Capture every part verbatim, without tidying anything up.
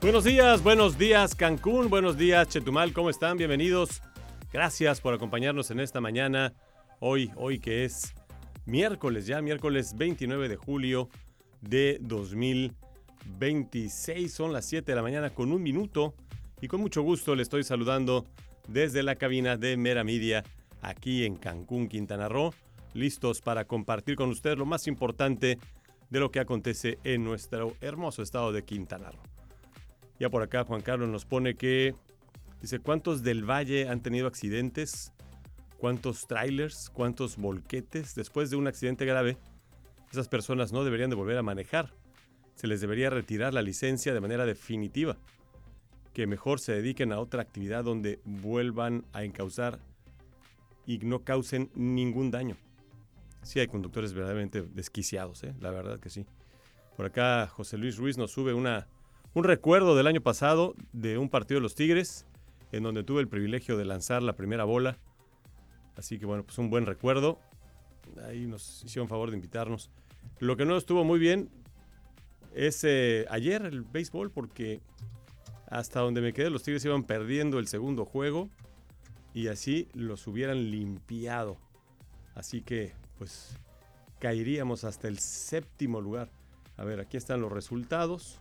Buenos días, buenos días Cancún, buenos días Chetumal, ¿cómo están? Bienvenidos. Gracias por acompañarnos en esta mañana. Hoy, hoy que es miércoles, ya miércoles veintinueve de julio de dos mil veintiséis. Son las siete de la mañana con un minuto y con mucho gusto le estoy saludando desde la cabina de Mera Media aquí en Cancún, Quintana Roo. Listos para compartir con ustedes lo más importante de lo que acontece en nuestro hermoso estado de Quintana Roo. Ya por acá Juan Carlos nos pone que, dice, ¿cuántos del Valle han tenido accidentes? ¿Cuántos trailers? ¿Cuántos volquetes? Después de un accidente grave, esas personas no deberían de volver a manejar. Se les debería retirar la licencia de manera definitiva. Que mejor se dediquen a otra actividad donde vuelvan a encauzar y no causen ningún daño. Sí hay conductores verdaderamente desquiciados, ¿eh? La verdad que sí. Por acá José Luis Ruiz nos sube una... Un recuerdo del año pasado de un partido de los Tigres, en donde tuve el privilegio de lanzar la primera bola. Así que bueno, pues un buen recuerdo. Ahí nos hicieron favor de invitarnos. Lo que no estuvo muy bien es eh, ayer el béisbol, porque hasta donde me quedé los Tigres iban perdiendo el segundo juego y así los hubieran limpiado. Así que pues caeríamos hasta el séptimo lugar. A ver, aquí están los resultados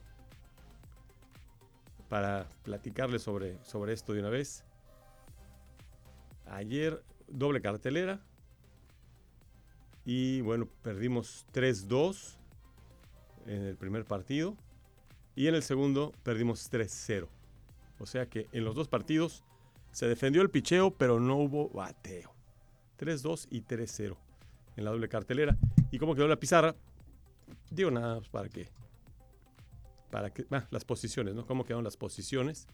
para platicarles sobre, sobre esto de una vez. Ayer doble cartelera y bueno, perdimos tres dos en el primer partido y en el segundo perdimos tres cero. O sea que en los dos partidos se defendió el picheo, pero no hubo bateo. tres dos y tres cero en la doble cartelera. ¿Y cómo quedó la pizarra? Digo nada para que para que ah, las posiciones, ¿no? ¿Cómo quedaron las posiciones?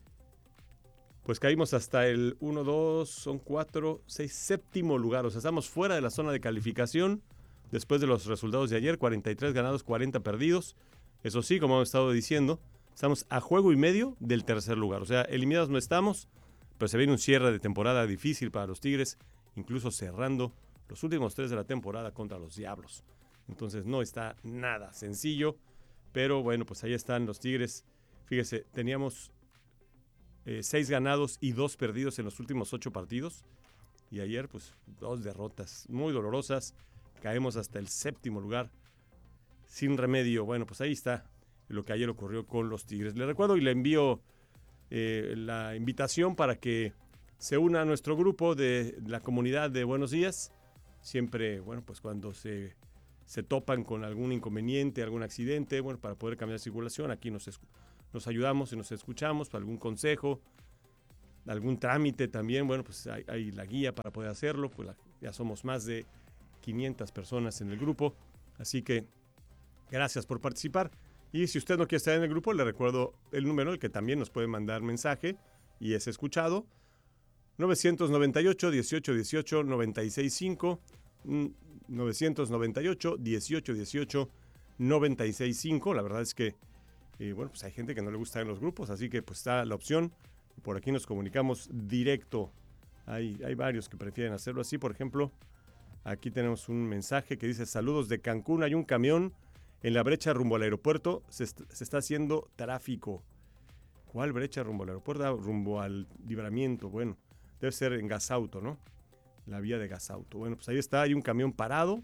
Pues caímos hasta el uno, dos, son cuatro, seis, séptimo lugar. O sea, estamos fuera de la zona de calificación después de los resultados de ayer. cuarenta y tres ganados, cuarenta perdidos. Eso sí, como hemos estado diciendo, estamos a juego y medio del tercer lugar. O sea, eliminados no estamos, pero se viene un cierre de temporada difícil para los Tigres, incluso cerrando los últimos tres de la temporada contra los Diablos. Entonces no está nada sencillo, pero bueno, pues ahí están los Tigres. Fíjese, teníamos eh, seis ganados y dos perdidos en los últimos ocho partidos. Y ayer, pues, dos derrotas muy dolorosas. Caemos hasta el séptimo lugar, sin remedio. Bueno, pues ahí está lo que ayer ocurrió con los Tigres. Le recuerdo y le envío eh, la invitación para que se una a nuestro grupo de la comunidad de Buenos Días. Siempre, bueno, pues cuando se, se topan con algún inconveniente, algún accidente, bueno, para poder cambiar de circulación, aquí nos, nos ayudamos y nos escuchamos, para algún consejo, algún trámite también, bueno, pues hay, hay la guía para poder hacerlo, pues la, ya somos más de quinientas personas en el grupo, así que gracias por participar. Y si usted no quiere estar en el grupo, le recuerdo el número, el que también nos puede mandar mensaje y es escuchado, nueve nueve ocho, dieciocho dieciocho, noventa y seis cinco, nueve nueve ocho, dieciocho dieciocho, noventa y seis cinco. La verdad es que, eh, bueno, pues hay gente que no le gusta en los grupos, así que pues está la opción. Por aquí nos comunicamos directo. Hay, hay varios que prefieren hacerlo así. Por ejemplo, aquí tenemos un mensaje que dice: saludos de Cancún, hay un camión en la brecha rumbo al aeropuerto, se, est- se está haciendo tráfico. ¿Cuál brecha rumbo al aeropuerto? Ah, rumbo al Libramiento. Bueno, debe ser en Gasauto, ¿no? La vía de Gasauto. Bueno, pues ahí está, hay un camión parado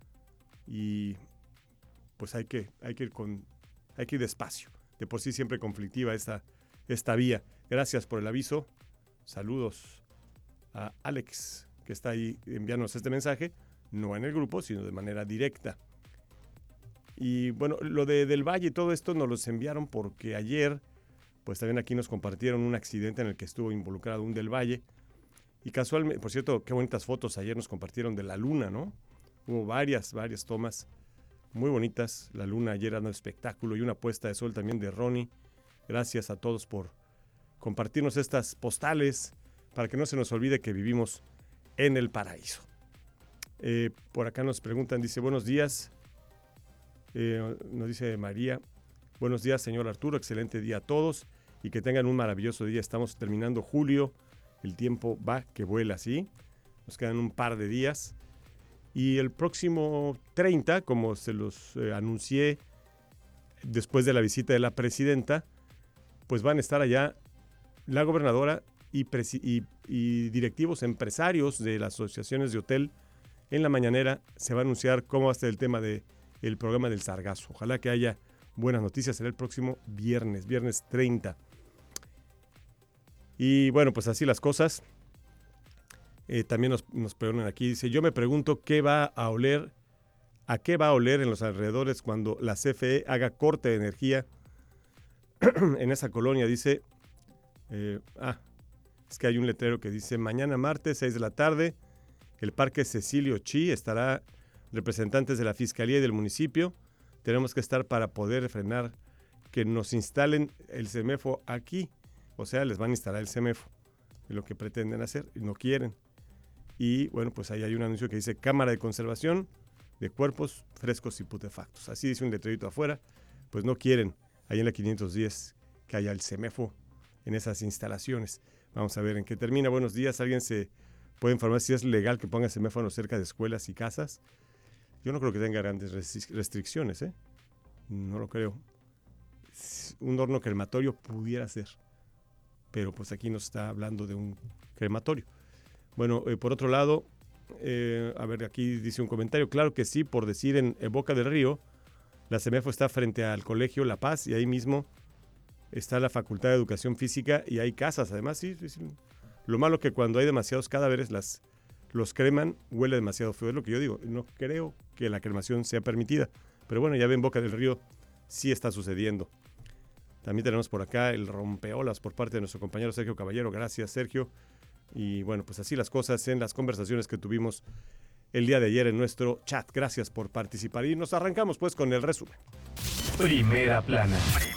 y pues hay que, hay que ir con, hay que ir despacio. De por sí siempre conflictiva esta, esta vía. Gracias por el aviso. Saludos a Alex, que está ahí enviándonos este mensaje, no en el grupo, sino de manera directa. Y bueno, lo de Del Valle y todo esto nos los enviaron porque ayer, pues también aquí nos compartieron un accidente en el que estuvo involucrado un Del Valle. Y casualmente, por cierto, qué bonitas fotos ayer nos compartieron de la luna, ¿no? Hubo varias, varias tomas muy bonitas. La luna ayer era un espectáculo y una puesta de sol también de Ronnie. Gracias a todos por compartirnos estas postales para que no se nos olvide que vivimos en el paraíso. Eh, por acá nos preguntan, dice, buenos días. Eh, nos dice María, buenos días, señor Arturo, excelente día a todos y que tengan un maravilloso día. Estamos terminando julio. El tiempo va que vuela, ¿sí? Nos quedan un par de días. Y el próximo treinta, como se los eh, anuncié después de la visita de la presidenta, pues van a estar allá la gobernadora y, presi- y, y directivos empresarios de las asociaciones de hotel. En la mañanera se va a anunciar cómo va a estar el tema del programa del sargazo. Ojalá que haya buenas noticias. Será el próximo viernes, viernes treinta. Y bueno, pues así las cosas. Eh, también nos, nos preguntan aquí, dice, yo me pregunto qué va a oler, a qué va a oler en los alrededores cuando la C F E haga corte de energía en esa colonia. Dice, eh, ah, es que hay un letrero que dice, mañana martes, seis de la tarde, el Parque Cecilio Chi estará representantes de la Fiscalía y del municipio. Tenemos que estar para poder frenar que nos instalen el CEMEFO aquí. O sea, les van a instalar el CEMEFO, es lo que pretenden hacer y no quieren. Y bueno, pues ahí hay un anuncio que dice Cámara de Conservación de Cuerpos Frescos y Putefactos. Así dice un letrerito afuera, pues no quieren ahí en la quinientos diez que haya el CEMEFO en esas instalaciones. Vamos a ver en qué termina. Buenos días, ¿alguien se puede informar si es legal que ponga semáforos cerca de escuelas y casas? Yo no creo que tenga grandes restricciones, ¿eh? No lo creo. Un horno crematorio pudiera ser, pero pues aquí nos está hablando de un crematorio. Bueno, eh, por otro lado, eh, a ver, aquí dice un comentario, claro que sí, por decir en, en Boca del Río, la CEMEFO está frente al Colegio La Paz y ahí mismo está la Facultad de Educación Física y hay casas, además, sí, sí, sí. Lo malo que cuando hay demasiados cadáveres, las, los creman, huele demasiado feo, es lo que yo digo. No creo que la cremación sea permitida, pero bueno, ya ven, Boca del Río sí está sucediendo. También tenemos por acá el rompeolas por parte de nuestro compañero Sergio Caballero. Gracias, Sergio. Y bueno, pues así las cosas en las conversaciones que tuvimos el día de ayer en nuestro chat. Gracias por participar y nos arrancamos pues con el resumen. Primera plana.